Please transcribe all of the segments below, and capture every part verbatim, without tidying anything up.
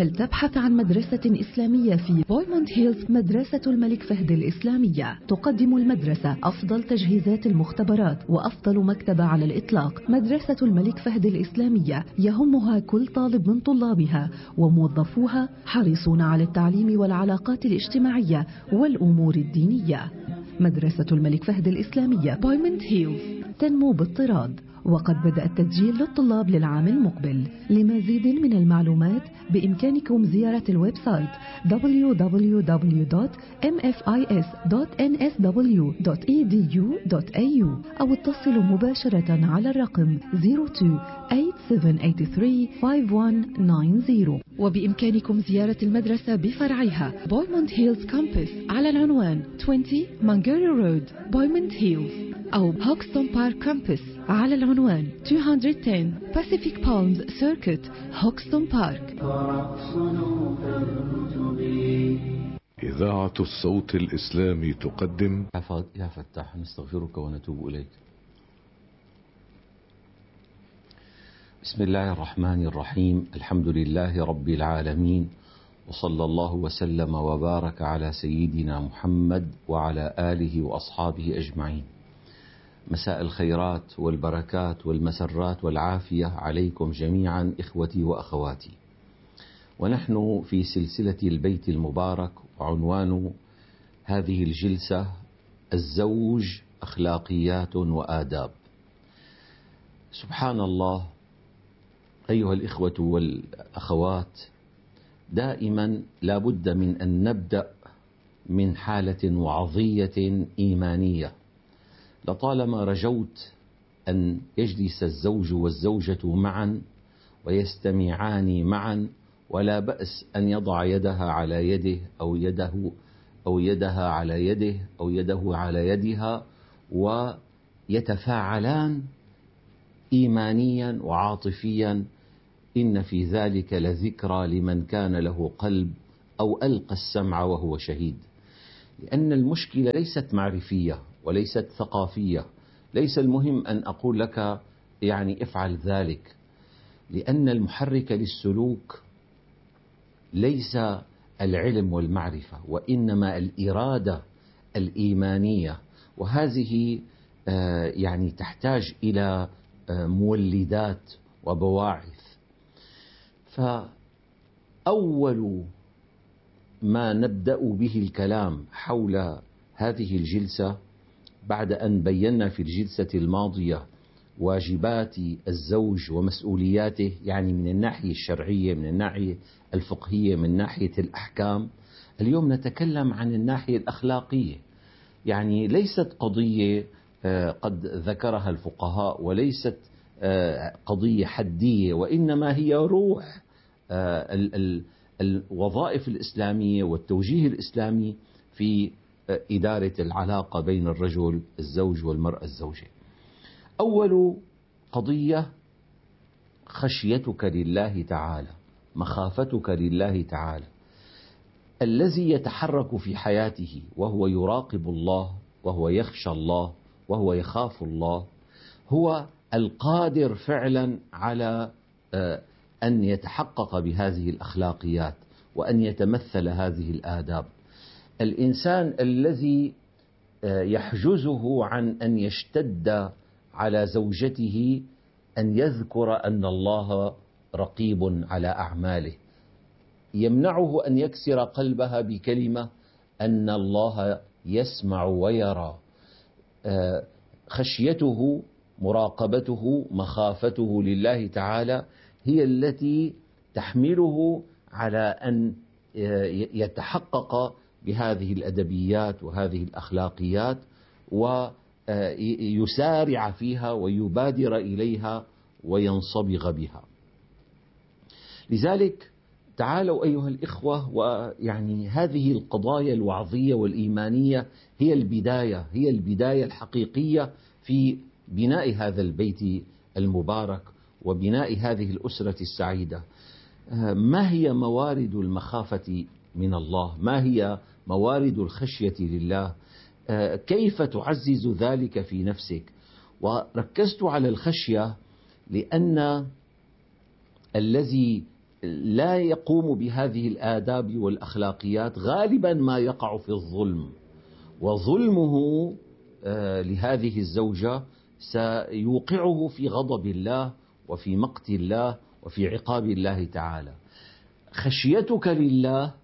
هل تبحث عن مدرسة إسلامية في بويموند هيلز؟ مدرسة الملك فهد الإسلامية تقدم المدرسة أفضل تجهيزات المختبرات وأفضل مكتبة على الإطلاق. مدرسة الملك فهد الإسلامية يهمها كل طالب من طلابها، وموظفوها حريصون على التعليم والعلاقات الاجتماعية والأمور الدينية. مدرسة الملك فهد الإسلامية بويموند هيلز تنمو باضطراد، وقد بدأ التسجيل للطلاب للعام المقبل. لمزيد من المعلومات بإمكانكم زيارة الويب سايت دبليو دبليو دبليو دوت إم إف آي إس دوت إن إس دبليو دوت إي دي يو دوت إيه يو أو اتصلوا مباشرة على الرقم صفر اثنين ثمانية سبعة ثمانية ثلاثة خمسة واحد تسعة صفر. وبإمكانكم زيارة المدرسة بفرعيها بويموند هيلز كامبس على العنوان عشرين مانجيري رود بويموند هيلز، أو هوكستون بارك كامبس على العنوان مئتين وعشرة Pacific Palms Circuit هوكستون بارك. إذاعة الصوت الإسلامي تقدم يا فتاح نستغفرك ونتوب إليك. بسم الله الرحمن الرحيم، الحمد لله رب العالمين، وصلى الله وسلم وبارك على سيدنا محمد وعلى آله وأصحابه أجمعين. مساء الخيرات والبركات والمسرات والعافية عليكم جميعا إخوتي وأخواتي، ونحن في سلسلة البيت المبارك، وعنوان هذه الجلسة الزوج أخلاقيات وآداب. سبحان الله أيها الإخوة والأخوات، دائما لا بد من أن نبدأ من حالة وعظية إيمانية. لطالما رجوت أن يجلس الزوج والزوجة معا ويستمعان معا، ولا بأس أن يضع يدها على يده أو يده أو يدها على يده أو يده على يدها، ويتفاعلان إيمانيا وعاطفيا. إن في ذلك لذكرى لمن كان له قلب أو ألقى السمع وهو شهيد. لأن المشكلة ليست معرفية وليست ثقافية. ليس المهم أن أقول لك يعني افعل ذلك، لأن المحرك للسلوك ليس العلم والمعرفة، وإنما الإرادة الإيمانية، وهذه يعني تحتاج إلى مولدات وبواعث. فأول ما نبدأ به الكلام حول هذه الجلسة، بعد أن بينا في الجلسة الماضية واجبات الزوج ومسؤولياته، يعني من الناحية الشرعية، من الناحية الفقهية، من ناحية الأحكام، اليوم نتكلم عن الناحية الأخلاقية. يعني ليست قضية قد ذكرها الفقهاء، وليست قضية حدية، وإنما هي روح الوظائف الإسلامية والتوجيه الإسلامي في إدارة العلاقة بين الرجل الزوج والمرأة الزوجة. أول قضية خشيتك لله تعالى، مخافتك لله تعالى. الذي يتحرك في حياته وهو يراقب الله وهو يخشى الله وهو يخاف الله، هو القادر فعلا على أن يتحقق بهذه الأخلاقيات وأن يتمثل هذه الآداب. الإنسان الذي يحجزه عن أن يشتد على زوجته أن يذكر أن الله رقيب على أعماله، يمنعه أن يكسر قلبها بكلمة أن الله يسمع ويرى. خشيته، مراقبته، مخافته لله تعالى هي التي تحمله على أن يتحقق بهذه الأدبيات وهذه الأخلاقيات، ويسارع فيها ويبادر إليها وينصبغ بها. لذلك تعالوا أيها الإخوة، ويعني هذه القضايا الوعظية والإيمانية هي البداية، هي البداية الحقيقية في بناء هذا البيت المبارك وبناء هذه الأسرة السعيدة. ما هي موارد المخافة من الله؟ ما هي موارد الخشية لله؟ كيف تعزز ذلك في نفسك؟ وركزت على الخشية لأن الذي لا يقوم بهذه الآداب والأخلاقيات غالبا ما يقع في الظلم، وظلمه لهذه الزوجة سيوقعه في غضب الله وفي مقت الله وفي عقاب الله تعالى. خشيتك لله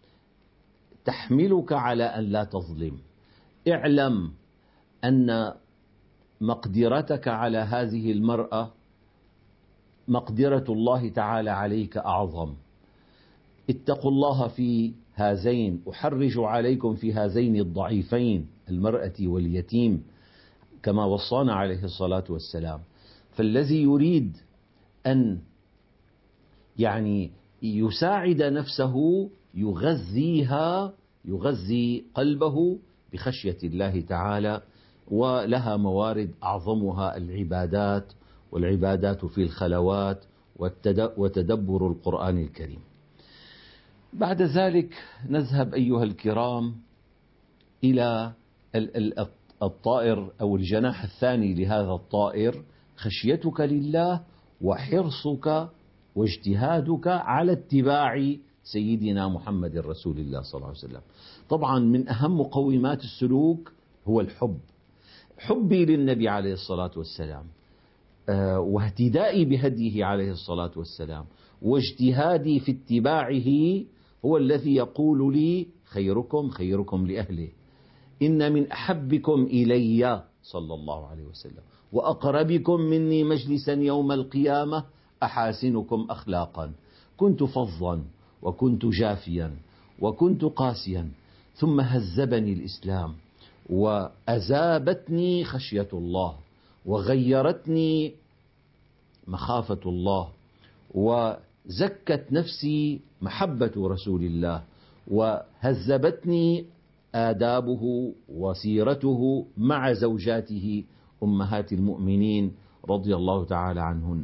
تحملك على أن لا تظلم. اعلم أن مقدرتك على هذه المرأة مقدرة الله تعالى عليك أعظم. اتقوا الله في هذين، أحرج عليكم في هذين الضعيفين المرأة واليتيم كما وصانا عليه الصلاة والسلام. فالذي يريد أن يعني يساعد نفسه يغذيها، يغذي قلبه بخشية الله تعالى، ولها موارد أعظمها العبادات، والعبادات في الخلوات وتدبر القرآن الكريم. بعد ذلك نذهب أيها الكرام إلى الطائر أو الجناح الثاني لهذا الطائر، خشيتك لله وحرصك واجتهادك على اتباع سيدنا محمد رسول الله صلى الله عليه وسلم. طبعا من أهم مقومات السلوك هو الحب، حبي للنبي عليه الصلاة والسلام واهتدائي بهديه عليه الصلاة والسلام واجتهادي في اتباعه هو الذي يقول لي خيركم خيركم لأهله، إن من أحبكم إلي صلى الله عليه وسلم وأقربكم مني مجلسا يوم القيامة أحاسنكم أخلاقا. كنت فظا وكنت جافيا وكنت قاسيا، ثم هذبني الإسلام وأذابتني خشية الله وغيرتني مخافة الله، وزكت نفسي محبة رسول الله، وهذبتني آدابه وسيرته مع زوجاته أمهات المؤمنين رضي الله تعالى عنهن.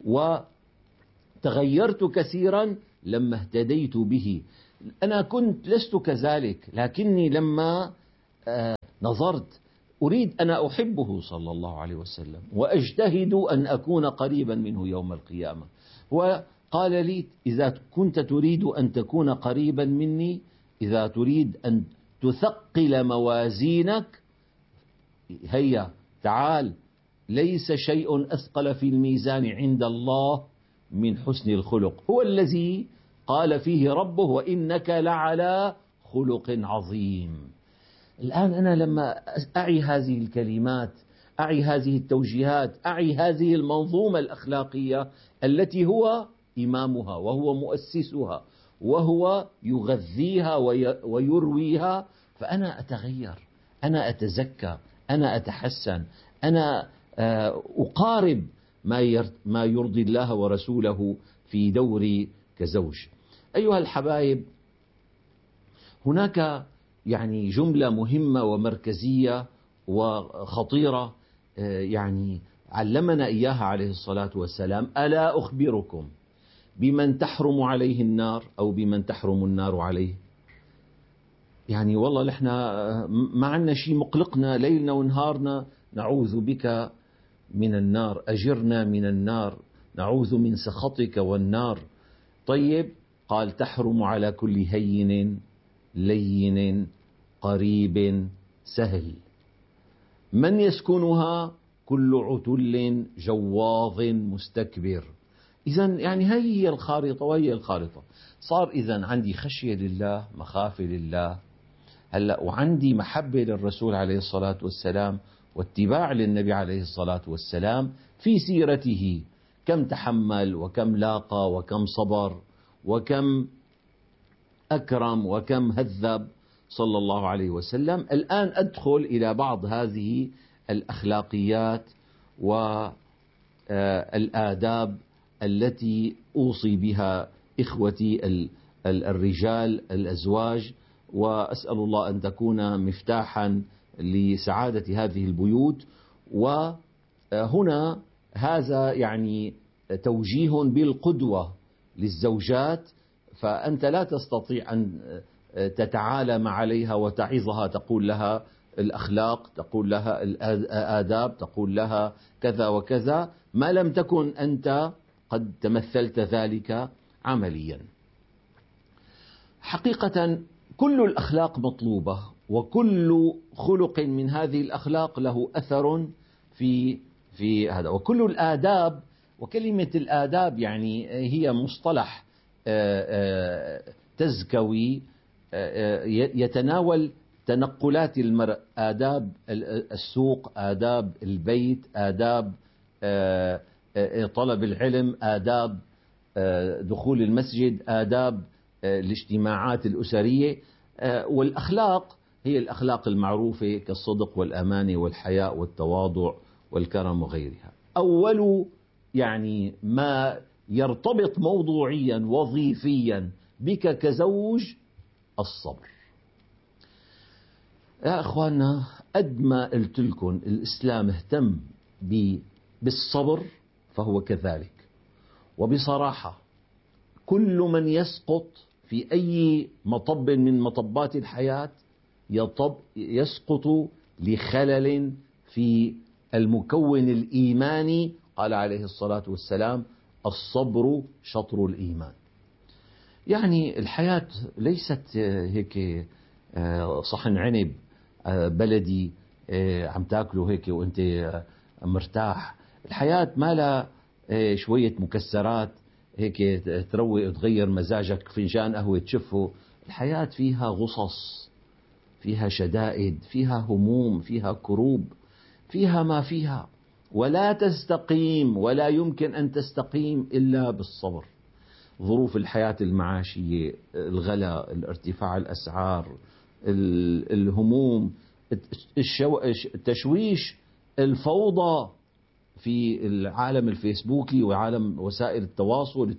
وتغيرت كثيرا لما اهتديت به. أنا كنت لست كذلك، لكني لما نظرت أريد أنا أحبه صلى الله عليه وسلم وأجتهد أن أكون قريبا منه يوم القيامة. وقال لي إذا كنت تريد أن تكون قريبا مني، إذا تريد أن تثقل موازينك، هيا تعال، ليس شيء أثقل في الميزان عند الله من حسن الخلق، هو الذي قال فيه ربه وإنك لعلى خلق عظيم. الآن أنا لما أعي هذه الكلمات، أعي هذه التوجيهات، أعي هذه المنظومة الأخلاقية التي هو إمامها وهو مؤسسها وهو يغذيها ويرويها، فأنا أتغير، أنا أتزكى، أنا أتحسن، أنا أقارب ما يرضي الله ورسوله في دوري كزوج. أيها الحبايب، هناك يعني جملة مهمة ومركزية وخطيرة يعني علمنا إياها عليه الصلاة والسلام: ألا أخبركم بمن تحرم عليه النار أو بمن تحرم النار عليه؟ يعني والله نحن ما عندنا شيء مقلقنا ليلنا ونهارنا، نعوذ بك من النار، أجرنا من النار، نعوذ من سخطك والنار. طيب، قال: تحرم على كل هين لين قريب سهل، من يسكنها كل عتل جواظ مستكبر. إذن يعني هي الخارطة وهي الخارطة. صار إذن عندي خشية لله، مخافة لله، هلأ وعندي محبة للرسول عليه الصلاة والسلام واتباع للنبي عليه الصلاة والسلام في سيرته، كم تحمل وكم لاقى وكم صبر وكم أكرم وكم هذب صلى الله عليه وسلم. الآن أدخل إلى بعض هذه الأخلاقيات والآداب التي أوصي بها إخوتي الرجال الأزواج، وأسأل الله أن تكون مفتاحا لسعادة هذه البيوت. وهنا هذا يعني توجيه بالقدوة للزوجات، فأنت لا تستطيع أن تتعالم عليها وتعظها، تقول لها الأخلاق، تقول لها الآداب، تقول لها كذا وكذا، ما لم تكن أنت قد تمثلت ذلك عمليا. حقيقة كل الأخلاق مطلوبة، وكل خلق من هذه الأخلاق له أثر في في هذا، وكل الآداب. وكلمة الآداب يعني هي مصطلح تزكوي يتناول تنقلات المرء، آداب السوق، آداب البيت، آداب طلب العلم، آداب دخول المسجد، آداب الاجتماعات الأسرية. والأخلاق هي الأخلاق المعروفة كالصدق والأمانة والحياء والتواضع والكرم وغيرها. أول يعني ما يرتبط موضوعيا وظيفيا بك كزوج الصبر. يا أخوانا، قد ما قلت لكم الإسلام اهتم بالصبر فهو كذلك. وبصراحة كل من يسقط في أي مطب من مطبات الحياة يطب يسقط لخلل في المكون الإيماني. قال عليه الصلاة والسلام: الصبر شطر الإيمان. يعني الحياة ليست هيك صحن عنب بلدي عم تاكله هيك وانت مرتاح. الحياة ما لها شوية مكسرات هيك تروق وتغير مزاجك، فنجان قهوة تشفه. الحياة فيها غصص، فيها شدائد، فيها هموم، فيها كروب، فيها ما فيها، ولا تستقيم ولا يمكن أن تستقيم إلا بالصبر. ظروف الحياة المعاشية، الغلاء، الارتفاع الأسعار، الهموم، التشويش، الفوضى في العالم الفيسبوكي وعالم وسائل التواصل،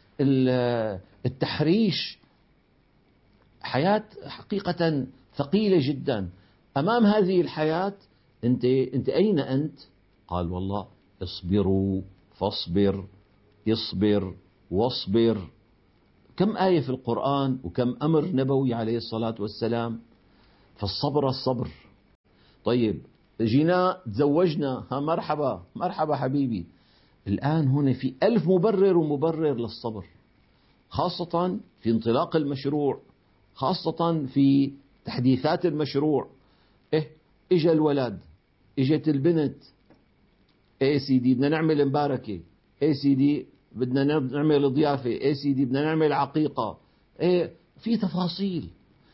التحريش. حياة حقيقة ثقيلة جدا. أمام هذه الحياة أنت, أنت أين أنت؟ قال: والله اصبروا فاصبر، اصبر واصبر. كم آية في القرآن وكم أمر نبوي عليه الصلاة والسلام. فالصبر الصبر. طيب جينا تزوجنا، ها مرحبا مرحبا حبيبي. الآن هنا في ألف مبرر ومبرر للصبر، خاصة في انطلاق المشروع، خاصة في تحديثات المشروع. إيه إجا الولد، إجت البنت، إيه سيدي بدنا نعمل مباركة، إيه سيدي بدنا نعمل ضيافة، إيه سيدي بدنا نعمل عقيقة. إيه في تفاصيل.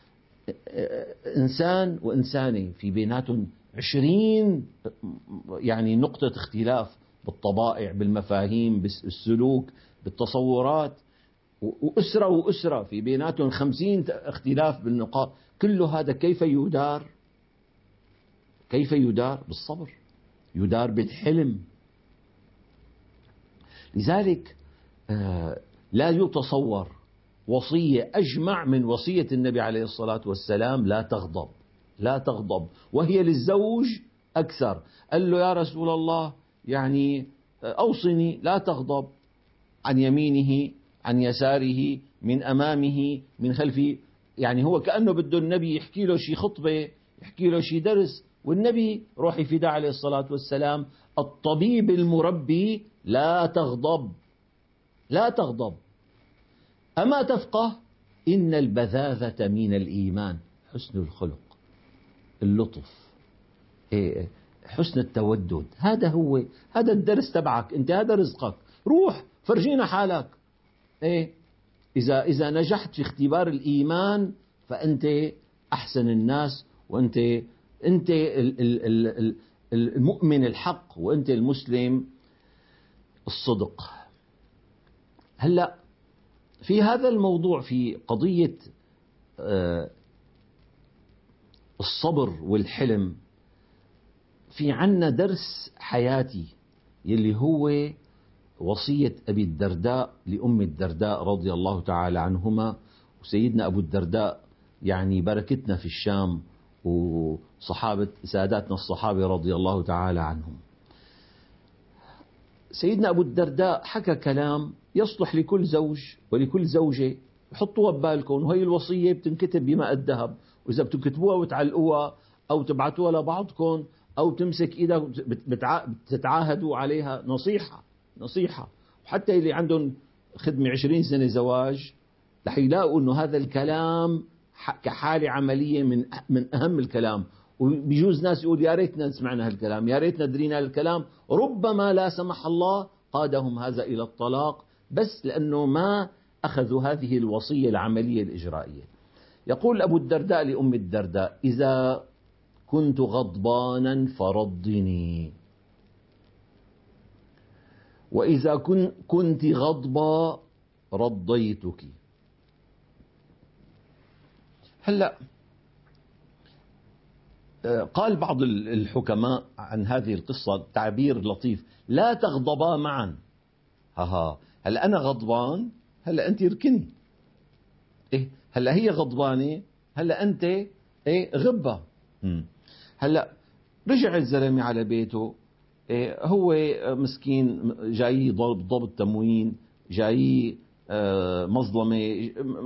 إنسان وإنسانة في بيناتهم عشرين يعني نقطة اختلاف بالطبائع، بالمفاهيم، بالسلوك، بالتصورات. وأسرة وأسرة في بيناتهم خمسين اختلاف بالنقاط. كل هذا كيف يدار؟ كيف يدار؟ بالصبر، يدار بالحلم. لذلك لا يتصور وصية أجمع من وصية النبي عليه الصلاة والسلام: لا تغضب، لا تغضب. وهي للزوج أكثر. قال له: يا رسول الله يعني أوصني لا تغضب، عن يمينه، عن يساره، من أمامه، من خلفه. يعني هو كأنه بده النبي يحكي له شي خطبة، يحكي له شي درس. والنبي روحي فداء عليه الصلاة والسلام الطبيب المربي: لا تغضب، لا تغضب. أما تفقه؟ إن البذاذة من الإيمان. حسن الخلق، اللطف، حسن التودد. هذا هو، هذا الدرس تبعك أنت، هذا رزقك. روح فرجينا حالك. إيه إذا إذا نجحت في اختبار الإيمان فأنت أحسن الناس، وأنت أنت المؤمن الحق، وأنت المسلم الصدق. هلأ في هذا الموضوع، في قضية الصبر والحلم، في عنا درس حياتي يلي هو وصية أبي الدرداء لأم الدرداء رضي الله تعالى عنهما. وسيدنا أبو الدرداء يعني بركتنا في الشام، وصحابة ساداتنا الصحابة رضي الله تعالى عنهم. سيدنا أبو الدرداء حكى كلام يصلح لكل زوج ولكل زوجة. حطوها ببالكم، وهي الوصية بتنكتب بماء الذهب، وإذا بتكتبوها وتعلقوها أو تبعتوها لبعضكم أو تمسك إيدك بتتعاهدوا عليها. نصيحة، نصيحة. وحتى اللي عندهم خدمة عشرين سنة زواج رح يلاقوا أنه هذا الكلام كحالة عملية من من أهم الكلام. وبيجوز ناس يقول يا ريتنا سمعنا هالكلام، يا ريتنا درينا هالكلام، ربما لا سمح الله قادهم هذا إلى الطلاق، بس لأنه ما أخذوا هذه الوصية العملية الإجرائية. يقول أبو الدرداء لأم الدرداء: إذا كنت غضبانا فرضني، وإذا كنت غضبا رضيتك. هلأ قال بعض الحكماء عن هذه القصة تعبير لطيف: لا تغضبا معا. ها هلا أنا غضبان، هلا أنت اركني. إيه هلا هي غضبانة، هلا أنت إيه غبة. هلا رجع الزلمة على بيته، إيه هو مسكين جاي ضبط تموين، جاي مظلمة،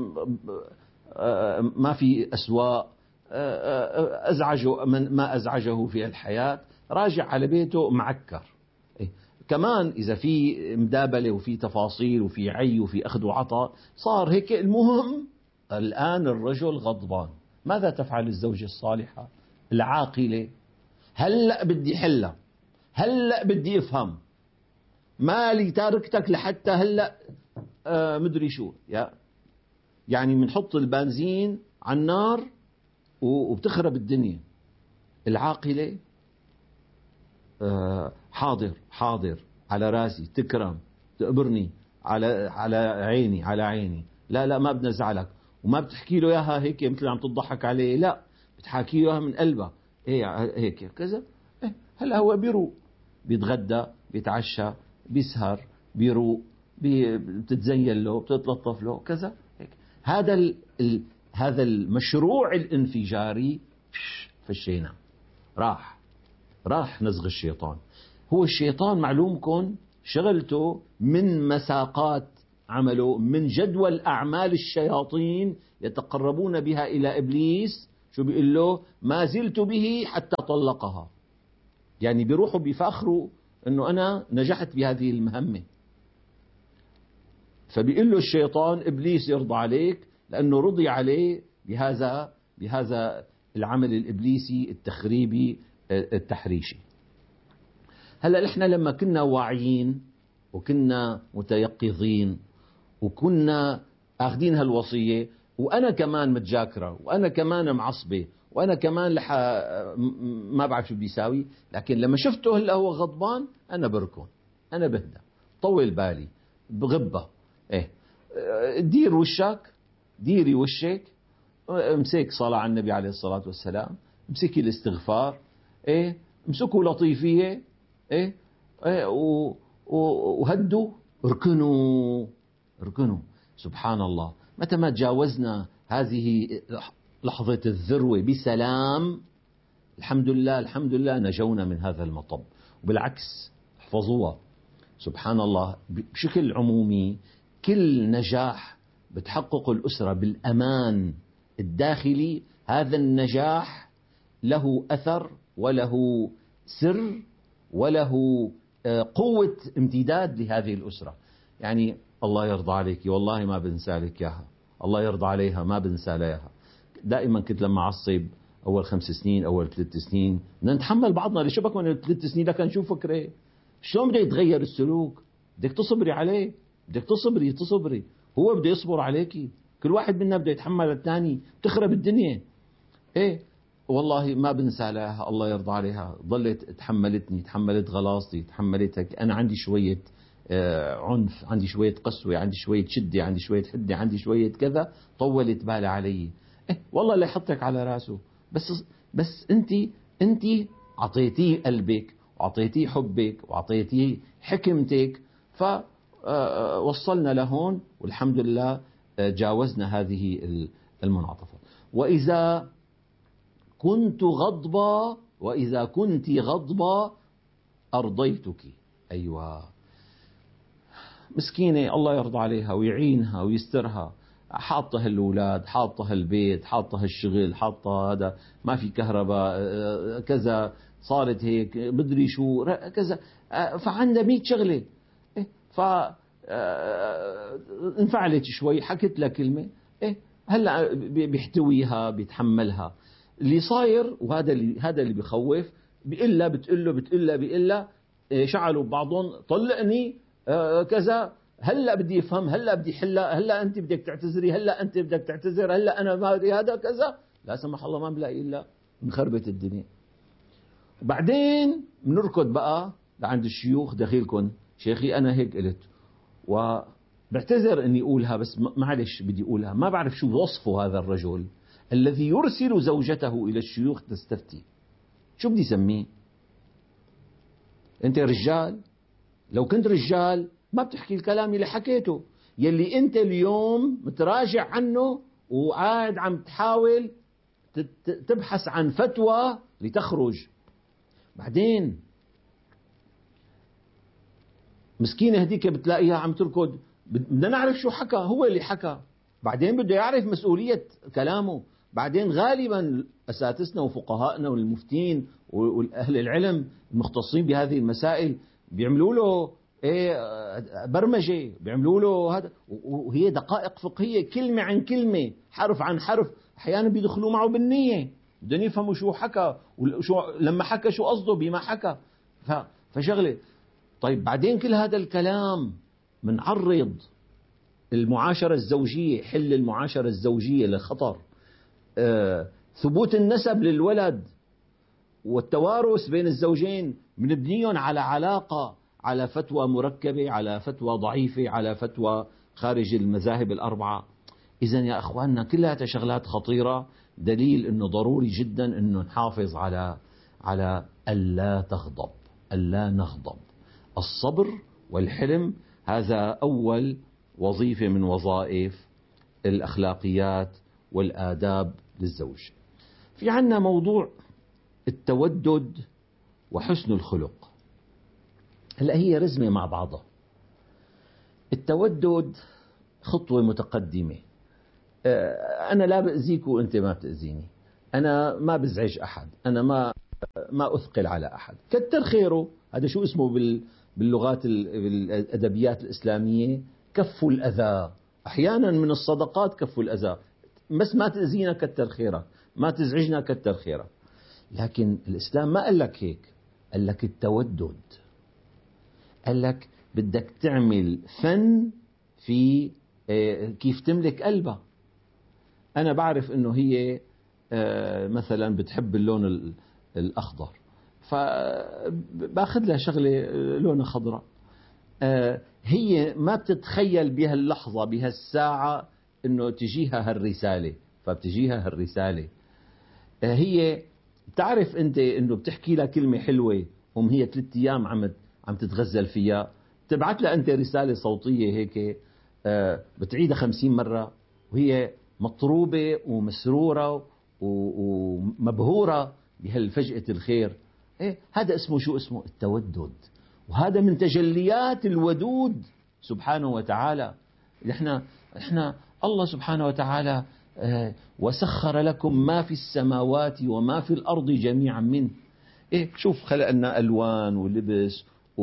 ما في أسواق، أزعجه من ما أزعجه في الحياة، راجع على بيته معكر. إيه؟ كمان إذا في مدابلة وفي تفاصيل وفي عي وفي أخذ وعطاء، صار هيك. المهم الآن الرجل غضبان. ماذا تفعل الزوجة الصالحة العاقلة؟ هلأ بدي حلها، هلأ بدي أفهم، مالي تاركتك لحتى هلأ آه مدري شو. يعني بنحط البنزين على النار وبتخرب الدنيا. العاقلة آه حاضر حاضر على راسي، تكرم، تقبرني، على على عيني على عيني، لا لا ما بدنا نزعلك. وما بتحكي له اياها هيك مثل عم تضحك عليه، لا بتحكي له اياها من قلبها. ايه هيك كذا. إيه هلا هو بيروق، بيتغدى، بيتعشى، بيسهر، بيروق، بتتزين له، بتتلطف له كذا هيك. هذا ال ال هذا المشروع الانفجاري فشينا، راح راح نزغ الشيطان. هو الشيطان معلومكم شغلته من مساقات عمله، من جدول أعمال الشياطين يتقربون بها إلى إبليس. شو بيقول له؟ ما زلت به حتى طلقها. يعني بيروحوا بيفاخروا أنه أنا نجحت بهذه المهمة. فبيقول له الشيطان: إبليس يرضى عليك، لأنه رضي عليه بهذا بهذا العمل الإبليسي التخريبي التحريشي. هلأ نحن لما كنا واعيين وكنا متيقظين وكنا أخذين هالوصية، وأنا كمان متجاكرة، وأنا كمان معصبة، وأنا كمان لح ما بعرف شو بدي يساوي، لكن لما شفته هلا هو غضبان، أنا بركن، أنا بهدى، طول بالي، بغبة. إيه دير وشك، ديري وشك، امسك صلاة على النبي عليه الصلاة والسلام، امسكي الاستغفار، إيه امسكوا لطيفية، إيه, إيه وهدوا، اركنوا اركنوا. سبحان الله، متى ما تجاوزنا هذه لحظة الذروة بسلام، الحمد لله الحمد لله نجونا من هذا المطب. وبالعكس احفظوها، سبحان الله، بشكل عمومي كل نجاح بتحقق الأسرة بالأمان الداخلي، هذا النجاح له أثر وله سر وله قوة امتداد لهذه الأسرة. يعني الله يرضى عليك، والله ما بنسى لك إياها، الله يرضى عليها ما بنسى لها. دائما كنت لما أعصب أول خمس سنين أول ثلاث سنين بدنا نتحمل بعضنا. ليش بك من ثلاث سنين لكن شو فكرة؟ شلون بده يتغير السلوك؟ بدك تصبري عليه، بدك تصبري تصبري هو بده يصبر عليكي. كل واحد منا بده يتحمل الثاني، تخرب الدنيا. ايه والله ما بنسى لها، الله يرضى عليها، ظلت تحملتني، تحملت غلاصتي، تحملتك. أنا عندي شوية عنف، عندي شوية قسوة، عندي شوية شدة، عندي شوية حدة، عندي شوية كذا، طولت بالها علي. إيه والله لا يحطك على راسه، بس بس أنت أنت عطيتيه قلبك وعطيتيه حبك وعطيتيه حكمتك، فوصلنا لهون والحمد لله جاوزنا هذه المنعطفات. وإذا كنت غضبا وإذا كنت غضبا أرضيتك. أيوة، مسكينة الله يرضى عليها ويعينها ويسترها، حاطة الأولاد، حاطة البيت، حاطة الشغل، حاطة هذا، ما في كهرباء كذا، صارت هيك بدري شو كذا، فعندها مية شغلة. انفعلت شوي، حكت لها كلمة، إيه هلا بيحتويها بيتحملها. اللي صاير وهذا اللي هذا اللي بخوف، بيقول لها بتقول له بتقول لها بيقول لها شعلوا ببعضهم، طلقني كذا، هلا بدي افهم، هلا بدي حلها، هلا انت بدك تعتذري، هلا انت بدك تعتذر، هلا انا ما بدي هذا كذا. لا سمح الله ما بلاقي الا مخربت الدنيا. وبعدين بنركض بقى لعند الشيوخ، دخيلكم شيخي انا هيك قلت، وبعتذر اني اقولها بس معلش بدي اقولها. ما بعرف شو وصفه هذا الرجل الذي يرسل زوجته الى الشيوخ تستفتي، شو بدي سميه؟ انت رجال؟ لو كنت رجال ما بتحكي الكلام اللي حكيته، يلي انت اليوم متراجع عنه وقاعد عم تحاول تبحث عن فتوى لتخرج. بعدين مسكينة هديك بتلاقيها عم تركض، بدنا نعرف شو حكى، هو اللي حكى، بعدين بده يعرف مسؤولية كلامه. بعدين غالبا أساتذتنا وفقهاءنا والمفتين والأهل العلم المختصين بهذه المسائل بيعملوا له ايه برمجة، بيعملوا له هذا، وهي دقائق فقهية كلمة عن كلمة حرف عن حرف. أحيانا بيدخلوا معه بالنية، بدهم يفهموا شو حكى وشو لما حكى شو قصده بما حكى. فشغله طيب بعدين كل هذا الكلام منعرض المعاشرة الزوجية، حل المعاشرة الزوجية لخطر، آه، ثبوت النسب للولد والتوارث بين الزوجين بنبنيهم على علاقة، على فتوى مركبة، على فتوى ضعيفة، على فتوى خارج المذاهب الأربعة. إذن يا أخواننا كلها شغلات خطيرة، دليل أنه ضروري جدا أنه نحافظ على على ألا تغضب، ألا نغضب. الصبر والحلم هذا أول وظيفة من وظائف الأخلاقيات والآداب للزوج. في عنا موضوع التودد وحسن الخلق. هلأ هي رزمة مع بعضها. التودد خطوة متقدمة، أنا لا بأذيك وأنت ما بتأذيني، أنا ما بزعج أحد، أنا ما ما أثقل على أحد، كتر خيره. هذا شو اسمه باللغات بالأدبيات الإسلامية؟ كف الأذى. أحيانا من الصدقات كف الأذى، بس ما تأذينا كتر خيرك، ما تزعجنا كتر خيرك. لكن الإسلام ما قال لك هيك، قال لك التودد، قال لك بدك تعمل فن في كيف تملك قلبها. أنا بعرف أنه هي مثلا بتحب اللون الأخضر، فباخذ لها شغلة لونها خضراء، هي ما بتتخيل بها اللحظة بها الساعة أنه تجيها هالرسالة، فبتجيها هالرسالة. هي تعرف أنت أنه بتحكي لها كلمة حلوة هم هي ثلاثة أيام عم عم تتغزل فيها، تبعت لها أنت رسالة صوتية هيك بتعيدها خمسين مرة وهي مطروبة ومسرورة ومبهورة بهالفجأة الخير. إيه هذا اسمه شو اسمه؟ التودد. وهذا من تجليات الودود سبحانه وتعالى. إحنا إحنا الله سبحانه وتعالى آه وسخر لكم ما في السماوات وما في الأرض جميعا منه. إيه شوف خلقنا ألوان ولبس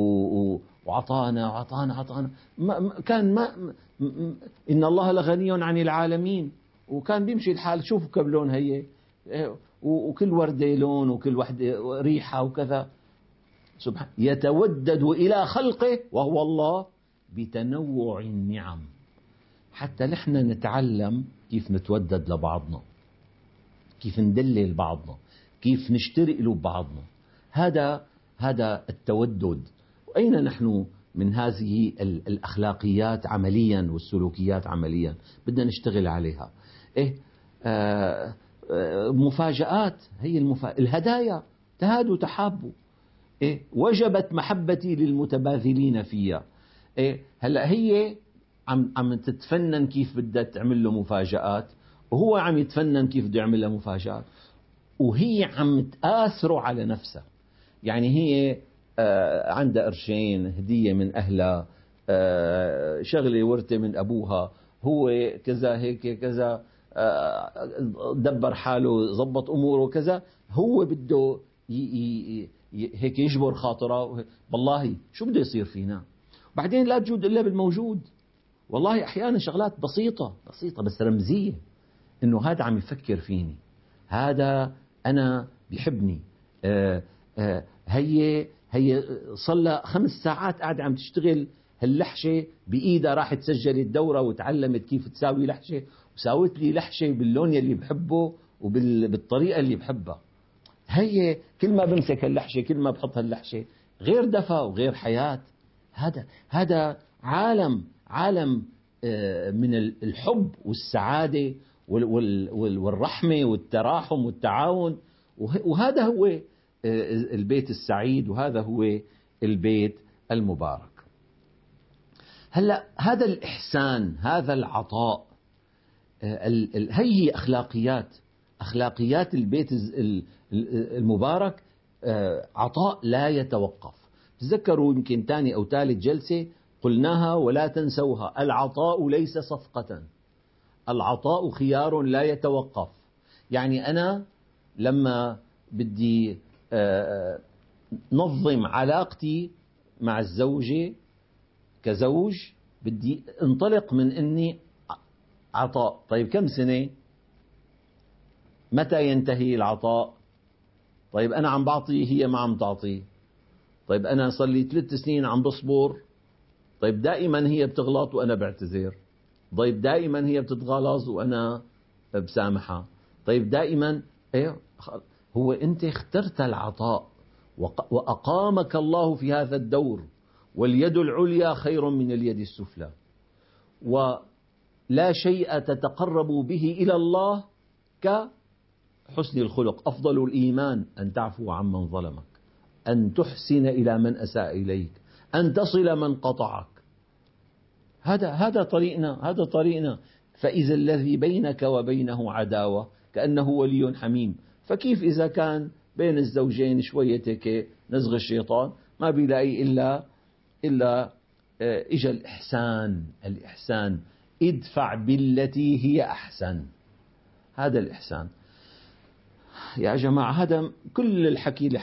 وعطانا وعطانا عطانا ما كان ما إن الله لغني عن العالمين، وكان بيمشي الحال. شوفوا كم لون هي، وكل وردة لون وكل وحدة ريحة وكذا. سبحان يتودد إلى خلقه وهو الله بتنوع النعم، حتى نحن نتعلم كيف نتودد لبعضنا، كيف ندلل بعضنا، كيف نشتري قلوب بعضنا. هذا هذا التودد. وأين نحن من هذه الأخلاقيات عمليا والسلوكيات عمليا؟ بدنا نشتغل عليها. إيه آه آه مفاجآت، هي المفا... الهدايا، تهادوا تحابوا. إيه وجبت محبتي للمتباذلين فيها. إيه هلا هي عم عم تتفنن كيف بدها تعمل له مفاجآت، وهو عم يتفنن كيف بده يعمل له مفاجآت، وهي عم تآثره على نفسها. يعني هي آه عندها قرشين هدية من أهلها، آه شغلة ورثة من أبوها، هو كذا هيك كذا، آه دبر حاله ضبط أموره كذا، هو بده ي ي ي هيك يجبر خاطره. والله شو بده يصير فينا؟ بعدين لا تجود إلا بالموجود. والله أحيانا شغلات بسيطة بسيطة بس رمزية، إنه هذا عم يفكر فيني، هذا أنا بيحبني، آه آه هي هي صلى خمس ساعات قاعدة عم تشتغل هاللحشة بإيدها، راح تسجل الدورة وتعلمت كيف تساوي لحشة، وساوت لي لحشة باللون اللي بحبه وبالطريقة اللي بحبها. هي كل ما بمسك هاللحشة كل ما بحط هاللحشة غير دفى وغير حياة. هذا هذا عالم عالم من الحب والسعادة والرحمة والتراحم والتعاون، وهذا هو البيت السعيد، وهذا هو البيت المبارك. هلا هذا الإحسان، هذا العطاء، هي أخلاقيات أخلاقيات البيت المبارك، عطاء لا يتوقف. تذكروا يمكن ثاني أو ثالث جلسة قلناها ولا تنسوها: العطاء ليس صفقة، العطاء خيار لا يتوقف. يعني أنا لما بدي نظم علاقتي مع الزوجة كزوج، بدي انطلق من أني عطاء. طيب كم سنة؟ متى ينتهي العطاء؟ طيب أنا عم بعطي هي ما عم تعطي. طيب أنا صار لي ثلاث سنين عم بصبر. طيب دائما هي بتغلط وأنا بعتذر. طيب دائما هي بتتغلظ وأنا بسامحها. طيب دائما إيه، هو أنت اخترت العطاء وأقامك الله في هذا الدور، واليد العليا خير من اليد السفلى، ولا شيء تتقرب به إلى الله كحسن الخلق. أفضل الإيمان أن تعفو عمن ظلمك، أن تحسن إلى من أساء إليك، أن تصل من قطعك. هذا هذا طريقنا هذا طريقنا فإذا الذي بينك وبينه عداوة كأنه ولي حميم، فكيف إذا كان بين الزوجين شوية هيك نزغ الشيطان، ما بيلاقي إلا إلا إجا الإحسان. الإحسان ادفع بالتي هي أحسن، هذا الإحسان. يا جماعة هذا كل الحكي